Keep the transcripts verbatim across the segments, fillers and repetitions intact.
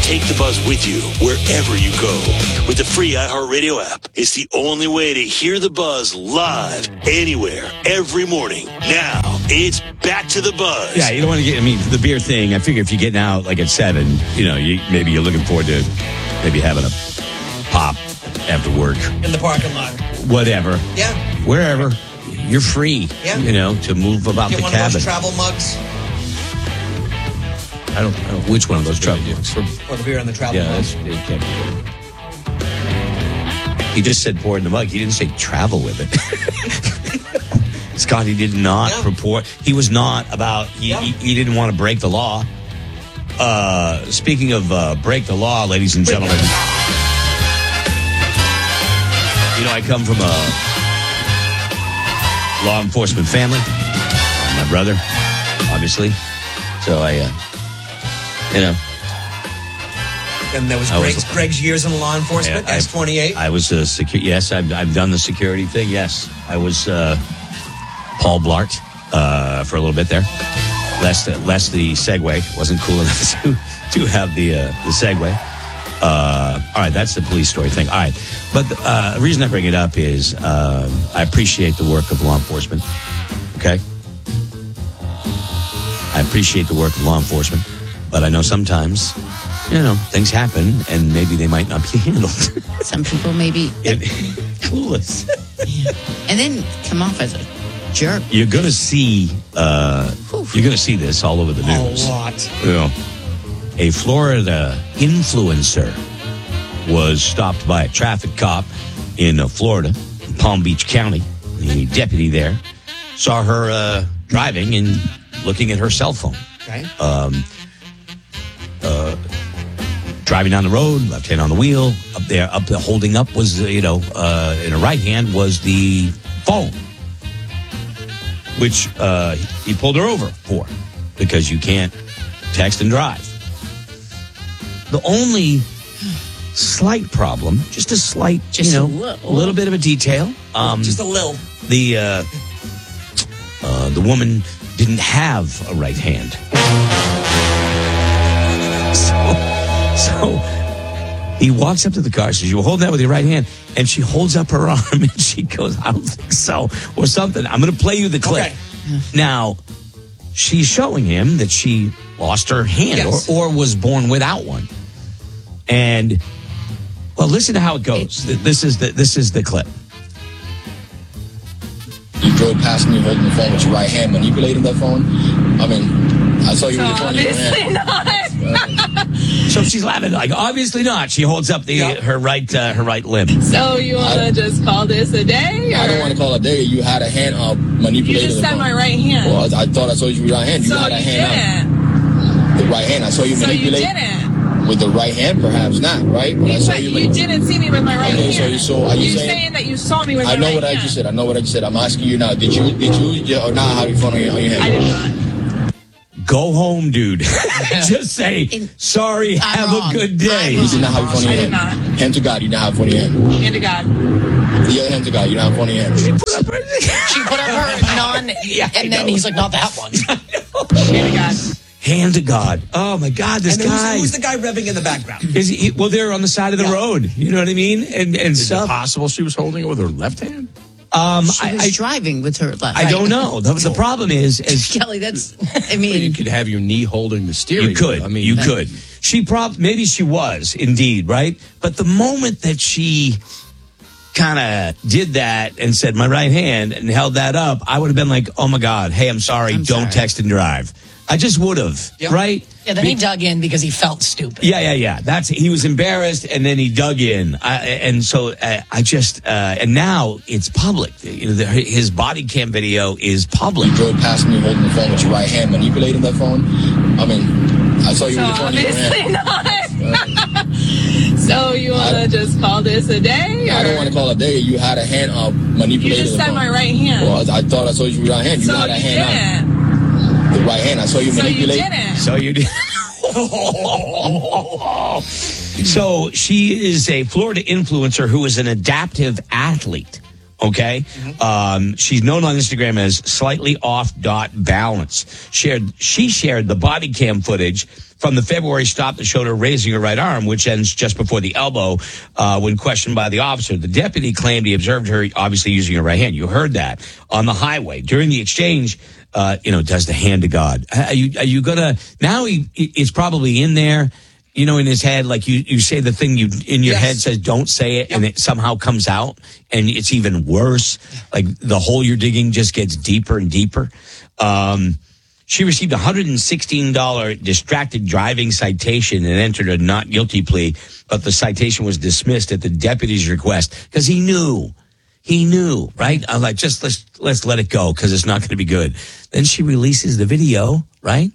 Take the Buzz with you wherever you go. With the free iHeartRadio app, it's the only way to hear the Buzz live anywhere, every morning. Now, it's back to the Buzz. Yeah, you don't want to get, I mean, the beer thing, I figure if you're getting out like at seven, you know, you, maybe you're looking forward to maybe having a pop after work. In the parking lot. Whatever. Yeah. Wherever. You're free, yeah. you know, to move about get the one cabin. Of those travel mugs. I don't know which one of those travel mugs. Or the beer in the travel yeah, mug. That's, it can't be good. He just said pour in the mug. He didn't say travel with it. Scotty did not yeah. purport. He was not about, he, yeah. he, he didn't want to break the law. Uh, speaking of uh, break the law, ladies and gentlemen. You know, I come from a law enforcement family. Uh, my brother, obviously. So I, uh, you know. And there was Greg's, was, Greg's years in law enforcement, S twenty-eight. I was a secu- yes, I've, I've done the security thing, yes. I was uh, Paul Blart uh, for a little bit there. Less, less the Segway. Wasn't cool enough to, to have the, uh, the Segway. Uh, all right, that's the police story thing. All right. But uh, the reason I bring it up is uh, I appreciate the work of law enforcement. Okay? I appreciate the work of law enforcement. But I know sometimes, you know, things happen and maybe they might not be handled. Some people maybe clueless. Yeah. And then come off as a jerk. You're going to see, uh, you're going to see this all over the news. A lot. You know. A Florida influencer was stopped by a traffic cop in uh, Florida, in Palm Beach County. The deputy there saw her uh, driving and looking at her cell phone. Okay. Um, uh, driving down the road, left hand on the wheel. Up there, up there, holding up was, uh, you know, uh, in her right hand was the phone, which uh, he pulled her over for because you can't text and drive. The only slight problem, just a slight, just you know, a little, little bit of a detail. Um, just a little. The uh, uh, the woman didn't have a right hand, so, so he walks up to the car. Says, "You were holding that with your right hand," and she holds up her arm and she goes, "I don't think so," or something. I'm going to play you the clip okay. now. She's showing him that she lost her hand yes. or, or was born without one. And, well, listen to how it goes. This is the this is the clip. You drove past me holding the phone with your right hand, manipulating that phone. I mean, I saw you with the phone in your hand. Not. So she's laughing like, obviously not. She holds up the yeah. her right uh, her right limb. So you want to just call this a day? Or? I don't want to call it a day. You had a hand up manipulating. You just said my right hand. Well, I, I thought I saw you with your right hand. You so had a you hand didn't. up. The right hand. I saw you so manipulate. So you didn't. With the right hand, perhaps not, right? But you I saw said you, you didn't see me with my right okay, hand. So you saw. Are you You're saying, saying that you saw me with my I know right what hand. I just said. I know what I just said. I'm asking you now. Did you? Did you? Or not have your phone on your, on your hand? I did not. Go home, dude. Just say, sorry, I'm have wrong. a good day. You did not have your phone in your I hand. did not. Hand to God, you didn't have your phone in your hand. Hand to God. The other hand to God, you don't have one in your hand. She put up her non, yeah, and then he's like, not that one. Hand to God. Hand to God. Oh my God, this and guy. Who's, who's the guy revving in the background? Is he, well, they're on the side of the yeah. road. You know what I mean? And and Is stuff. it possible she was holding it with her left hand? Um, She I, was I, driving with her left. I don't know. The, the problem is, is Kelly, that's, I I mean, you mean, could have your knee holding the steering. you could. I mean, you could. She prob maybe she was indeed right, but the moment that she kind of did that and said my right hand and held that up, I would have been like, oh my God, hey, I'm sorry, I'm don't sorry. text and drive. I just would have, Yep. right? yeah, then he dug in because he felt stupid. Yeah, yeah, yeah. That's he was embarrassed, and then he dug in, I, and so uh, I just uh, and now it's public. You know, the, his body cam video is public. You drove past me holding the phone with your right hand, manipulating that phone. I mean, I saw you So with the phone in your obviously hand. not. So you want to just call this a day? Or? I don't want to call it a day. You had a hand up manipulating. You just the said phone. my right hand. Well, I, I thought I saw you with your right hand. You so had a you hand didn't. up. The right hand. I saw you So you manipulate. didn't. So you did. So she is a Florida influencer who is an adaptive athlete. Okay, mm-hmm. um, she's known on Instagram as slightly off dot balance. Shared she shared the body cam footage from the February stop that showed her raising her right arm, which ends just before the elbow. Uh, when questioned by the officer, the deputy claimed he observed her obviously using her right hand. You heard that on the highway during the exchange. Uh, you know, does the hand to God? Are you are you gonna now? He it's probably in there. You know, in his head, like you, you say the thing you in your yes. head says, don't say it, yep. and it somehow comes out, and it's even worse. Like the hole you're digging just gets deeper and deeper. Um, she received a one hundred sixteen dollars distracted driving citation and entered a not guilty plea, but the citation was dismissed at the deputy's request because he knew. He knew, right? I'm like, just let's let's let it go because it's not going to be good. Then she releases the video, right?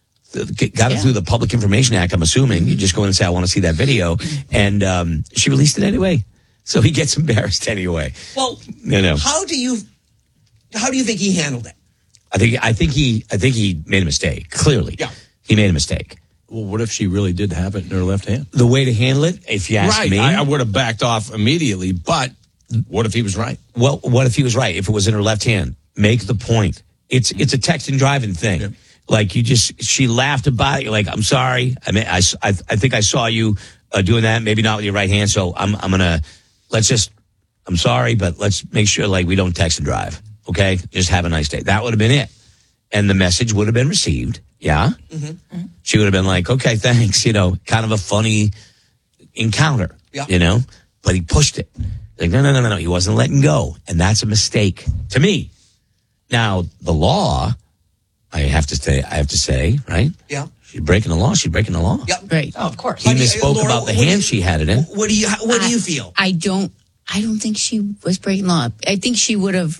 Got it yeah. through the Public Information Act, I'm assuming. You just go in and say, I want to see that video. And um, she released it anyway. So he gets embarrassed anyway. Well, you know. how do you how do you think he handled it? I think I think he I think he made a mistake. Clearly. Yeah. He made a mistake. Well, what if she really did have it in her left hand? The way to handle it, if you ask right. me. I, I would have backed off immediately, but what if he was right? Well, what if he was right? If it was in her left hand, make the point. It's it's a text and driving thing. Yeah. Like you just, she laughed about it. You're like, I'm sorry. I mean, I, I, I think I saw you uh, doing that. Maybe not with your right hand. So I'm, I'm gonna, let's just, I'm sorry, but let's make sure like we don't text and drive. Okay, just have a nice day. That would have been it, and the message would have been received. Yeah, mm-hmm. Mm-hmm. She would have been like, okay, thanks. You know, kind of a funny encounter. Yeah, you know, but he pushed it. Like, no, no, no, no, no. He wasn't letting go, and that's a mistake to me. Now the law. I have to say, I have to say, right? Yeah. She's breaking the law. She's breaking the law. Yeah. Right. Oh, of course. He misspoke Laura, about the hand you, she had it in. What do you, what do you feel? I, I don't, I don't think she was breaking law. I think she would have,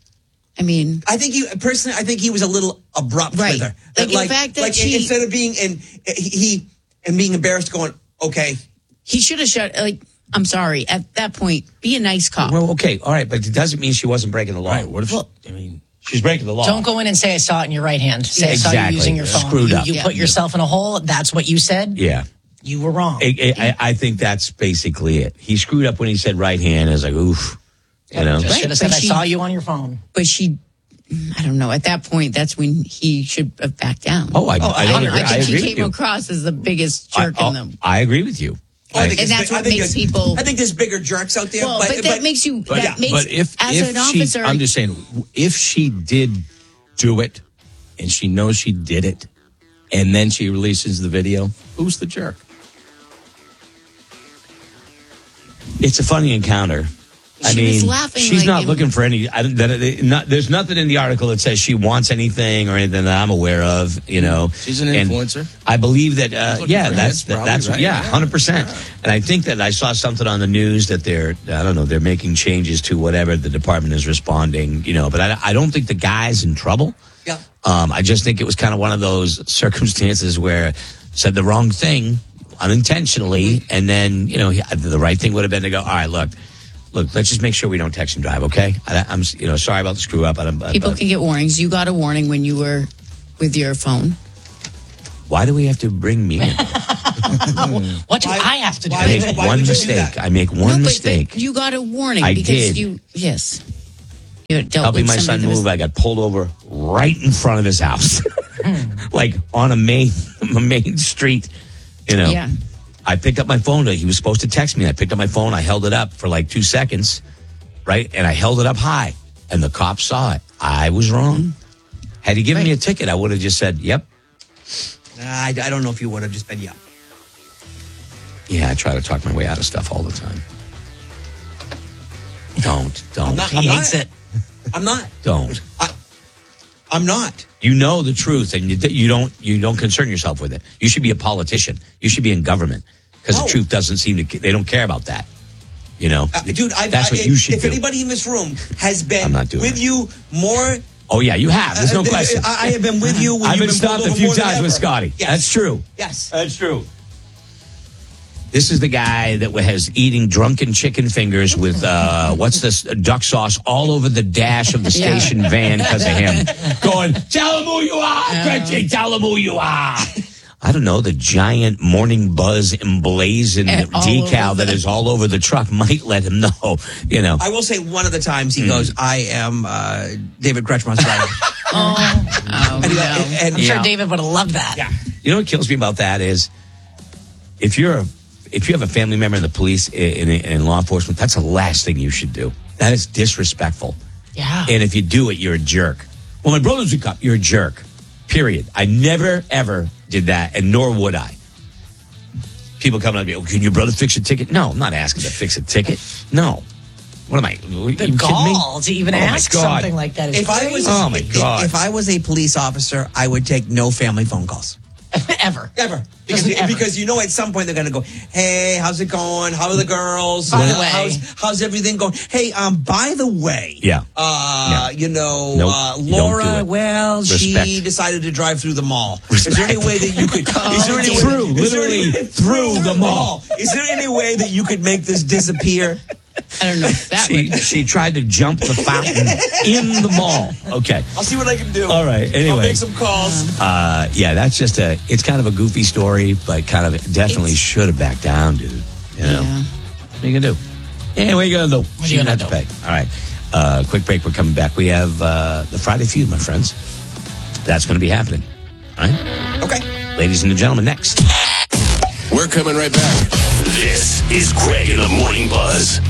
I mean. I think you, personally, I think he was a little abrupt right. with her. Like, like, the fact that like she. Instead of being, and he, and being embarrassed going, okay. He should have shut, like, I'm sorry. At that point, be a nice cop. Well, okay. All right. But it doesn't mean she wasn't breaking the law. Right. What if, well, I mean. She's breaking the law. Don't go in and say, I saw it in your right hand. Say, exactly. I saw you using your phone. Screwed you, up. You Yeah. put yourself in a hole. That's what you said. Yeah. You were wrong. I, I, I think that's basically it. He screwed up when he said right hand. I was like, oof. You know? Just right. should have said, But I she, saw you on your phone. But she, I don't know. At that point, that's when he should have backed down. Oh, I, oh, I, don't I, agree. I think I agree she with came you. across as the biggest jerk I, in them. I agree with you. I think and that's big, what makes people. I think there's bigger jerks out there. Well, but, but that but, makes you. But, that yeah, makes, but if, as if an officer, she, I'm just saying, if she did do it and she knows she did it and then she releases the video, who's the jerk? It's a funny encounter. I She mean, was laughing she's like not in- looking for any. I, don't- that, it- not, there's nothing in the article that says she wants anything or anything that I'm aware of. You know, She's an And influencer. I believe that. Uh, looking yeah, for that's hits, probably, that's right? yeah, Yeah. hundred percent. And I think that I saw something on the news that they're. I don't know. They're making changes to whatever the department is responding. You know, but I, I don't think the guy's in trouble. yeah. Um, I just think it was kind of one of those circumstances where said the wrong thing unintentionally, and then you know he, the right thing would have been to go. All right, look. Look, let's just make sure we don't text and drive, okay? I, I'm, you know, sorry about the screw up. I'm, people I'm, can get warnings. You got a warning when you were with your phone. Why do we have to bring me in? What do Why- I have to do? why I make would- why one would you do mistake. that? I make one No, but- mistake. But you got a warning I because did. you. Yes. You dealt Helping with my son somebody that was- move, I got pulled over right in front of his house, like on a main, a main street. You know, Yeah. I picked up my phone. He was supposed to text me. I picked up my phone. I held it up for like two seconds, right? And I held it up high, and the cop saw it. I was wrong. Had he given me a ticket, I would have just said, "Yep." Nah, I, I don't know if you would have just been yeah. Yeah, I try to talk my way out of stuff all the time. Don't, don't, I'm not. He I'm hates not. it. I'm not. don't. I, I'm not. You know the truth, and you, you don't. You don't concern yourself with it. You should be a politician. You should be in government because No. the truth doesn't seem to. They don't care about that. You know, Uh, dude, I, that's I, what you should if do. anybody in this room has been I'm not doing with it. you more, Oh yeah, you have. There's no uh, question. I, I have been with you. When I've you've been stopped pulled a over few more than times with ever. Scotty. Yes. That's true. Yes, That's true. This is the guy that has eating drunken chicken fingers with, uh, what's this, duck sauce all over the dash of the station van because of him. Going, tell him who you are, Gretchen, tell him who you are. I don't know, the giant Morning Buzz emblazoned And all decal over that the- is all over the truck might let him know, you know. I will say one of the times he goes, I am uh, David Kretschmann's driver. Oh, And he- no. and- I'm sure Yeah. David would have loved that. Yeah. You know what kills me about that is if you're a, if you have a family member in the police in, in, in law enforcement, that's the last thing you should do. That is disrespectful. Yeah. And if you do it, you're a jerk. Well, my brother's a cop. You're a jerk. Period. I never, ever did that, and nor would I. People come up to me, oh, can your brother fix a ticket? No, I'm not asking to fix a ticket. No. What am I? Are you The kidding me? gall to even Oh, my ask God. something like that is If I was, Oh, my if- God. If I was a police officer, I would take no family phone calls. ever. Ever. Because, Doesn't ever. because you know at some point they're going to go, hey, how's it going? How are the girls? By the Uh, way. How's, how's everything going? Hey, um, by the way. Yeah. Uh, you know, Nope, uh, you don't Laura, do it. well, she Respect. decided to drive through the mall. Is there any way that you could... is there any way, Through, is there literally any- through the mall. Is there any way that you could make this disappear? I don't know if that She, would. she tried to jump the fountain in the mall. Okay. I'll see what I can do. All right. I'll Anyway. make some calls. Uh, yeah, that's just a, it's kind of a goofy story, but kind of definitely It's- should have backed down, dude. You know? Yeah. What are you going to do? Yeah, what are you going to do? What are you She gonna have to pay. All right. Uh, quick break. We're coming back. We have uh, the Friday Feud, my friends. That's going to be happening. All right. Okay. Ladies and gentlemen, next. We're coming right back. This is Greg in the Morning Buzz.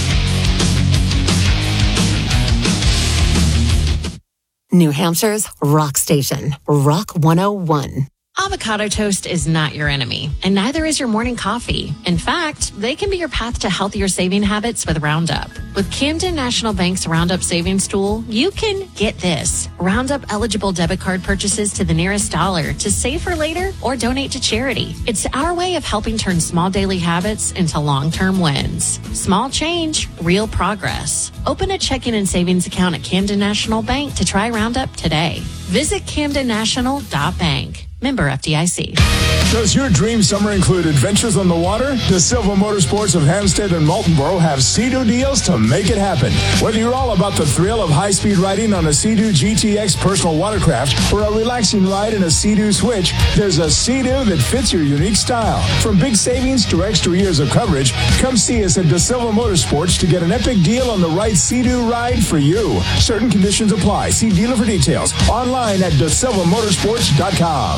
New Hampshire's rock station, Rock one oh one. Avocado toast is not your enemy, and neither is your morning coffee. In fact, they can be your path to healthier saving habits with Roundup. With Camden National Bank's Roundup Savings Tool, you can get this. Roundup eligible debit card purchases to the nearest dollar to save for later or donate to charity. It's our way of helping turn small daily habits into long-term wins. Small change, real progress. Open a checking and savings account at Camden National Bank to try Roundup today. Visit camden national dot bank. Member F D I C. Does your dream summer include adventures on the water? The Silva Motorsports of Hampstead and Moultonborough have Sea-Doo deals to make it happen. Whether you're all about the thrill of high-speed riding on a Sea-Doo G T X personal watercraft or a relaxing ride in a Sea-Doo Switch, there's a Sea-Doo that fits your unique style. From big savings to extra years of coverage, come see us at De Silva Motorsports to get an epic deal on the right Sea-Doo ride for you. Certain conditions apply. See dealer for details. Online at de silva motorsports dot com.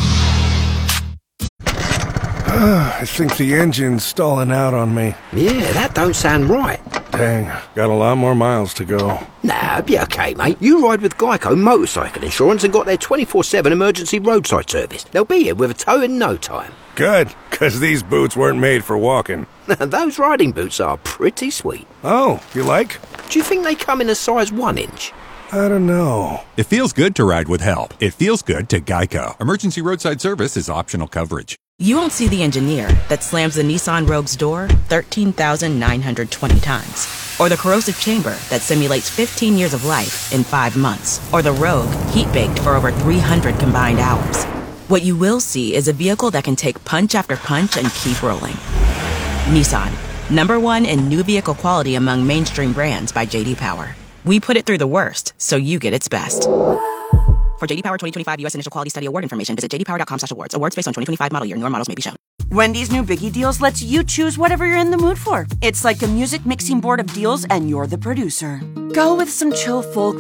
I think the engine's stalling out on me. Yeah, that don't sound right. Dang, got a lot more miles to go. Nah, be okay, mate. You ride with Geico Motorcycle Insurance and got their twenty-four seven emergency roadside service. They'll be here with a tow in no time. Good, because these boots weren't made for walking. Those riding boots are pretty sweet. Oh, you like? Do you think they come in a size one inch? I don't know. It feels good to ride with help. It feels good to Geico. Emergency roadside service is optional coverage. You won't see the engineer that slams the Nissan Rogue's door thirteen thousand nine hundred twenty times. Or the corrosive chamber that simulates fifteen years of life in five months. Or the Rogue heat-baked for over three hundred combined hours. What you will see is a vehicle that can take punch after punch and keep rolling. Nissan, number one in new vehicle quality among mainstream brands by J D Power. We put it through the worst, so you get its best. For J D Power twenty twenty-five U S Initial Quality Study Award information, visit j d power dot com slash awards. Awards based on twenty twenty-five model year. Newer models may be shown. Wendy's new Biggie Deals lets you choose whatever you're in the mood for. It's like a music mixing board of deals, and you're the producer. Go with some chill folk